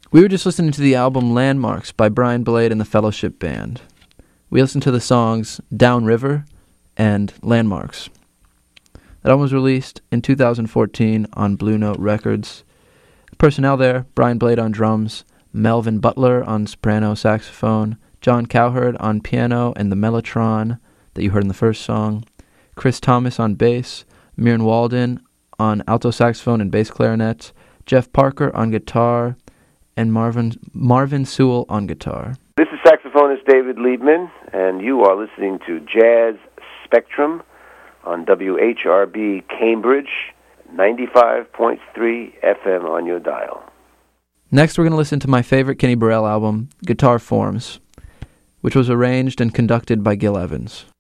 We were just listening to the album Landmarks by Brian Blade and the Fellowship Band. We listened to the songs Downriver and Landmarks. That album was released in 2014 on Blue Note Records. Personnel there, Brian Blade on drums, Melvin Butler on soprano saxophone, John Cowherd on piano and the mellotron that you heard in the first song, Chris Thomas on bass, Mirren Walden on alto saxophone and bass clarinet, Jeff Parker on guitar, and Marvin Sewell on guitar. This is saxophonist David Liebman, and you are listening to Jazz Spectrum on WHRB Cambridge, 95.3 FM on your dial. Next, we're going to listen to my favorite Kenny Burrell album, Guitar Forms, which was arranged and conducted by Gil Evans.